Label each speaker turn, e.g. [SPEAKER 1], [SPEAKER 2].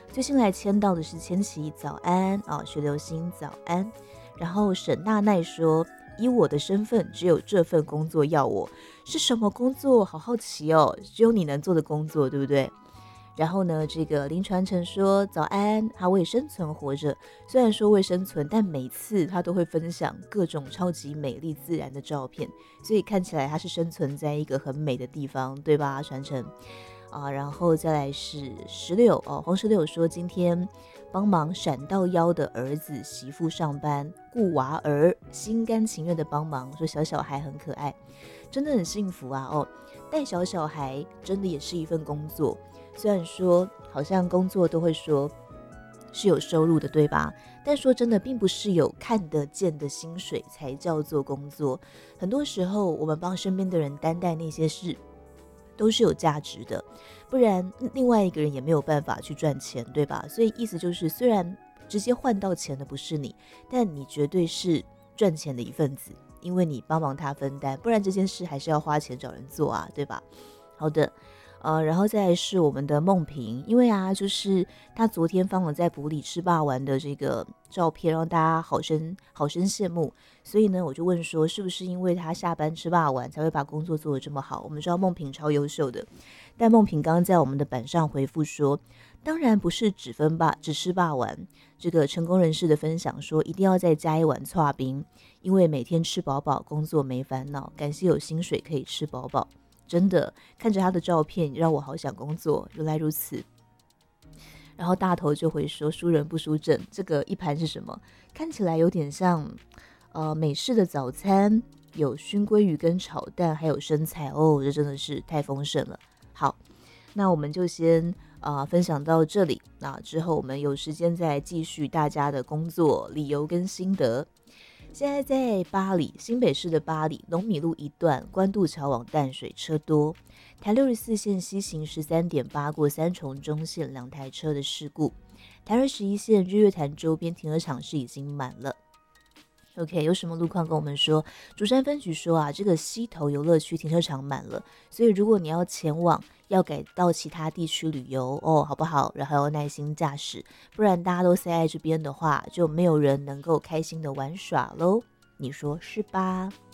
[SPEAKER 1] 最新来签到的是千琪早安徐流星早安。然后沈娜奈说，以我的身份只有这份工作要我，是什么工作？好好奇哦，只有你能做的工作，对不对？然后呢，这个林传承说早安，他为生存活着。虽然说为生存，但每次他都会分享各种超级美丽自然的照片，所以看起来他是生存在一个很美的地方，对吧？传承然后再来是石榴黄石榴说今天帮忙闪到腰的儿子媳妇上班顾娃儿，心甘情愿的帮忙，说小孩很可爱，真的很幸福啊带小孩真的也是一份工作。虽然说好像工作都会说是有收入的，对吧？但说真的，并不是有看得见的薪水才叫做工作。很多时候，我们帮身边的人担待那些事，都是有价值的，不然另外一个人也没有办法去赚钱，对吧？所以意思就是，虽然直接换到钱的不是你，但你绝对是赚钱的一份子，因为你帮忙他分担，不然这件事还是要花钱找人做啊，对吧？好的。然后再来是我们的梦萍，因为就是他昨天放了在埔里吃霸王的这个照片，让大家好生羡慕，所以呢，我就问说，是不是因为他下班吃霸王才会把工作做得这么好？我们知道梦萍超优秀的，但梦萍刚刚在我们的板上回复说，当然不是只吃霸王。这个成功人士的分享说，一定要再加一碗剉冰，因为每天吃饱饱，工作没烦恼，感谢有薪水可以吃饱饱。真的看着他的照片让我好想工作，原来如此。然后大头就会说，输人不输阵，这个一盘是什么？看起来有点像美式的早餐，有熏鲑鱼跟炒蛋还有生菜这真的是太丰盛了。好，那我们就先分享到这里，那之后我们有时间再继续大家的工作理由跟心得。现在在八里，新北市的八里龙米路一段关渡桥往淡水车多，台64线西行13.8过三重中线2台车的事故，台21线日月潭周边停车场是已经满了。OK， 有什么路况跟我们说？竹山分局说这个溪头游乐区停车场满了，所以如果你要前往，要改到其他地区旅游好不好？然后要耐心驾驶，不然大家都塞在这边的话，就没有人能够开心的玩耍咯。你说是吧？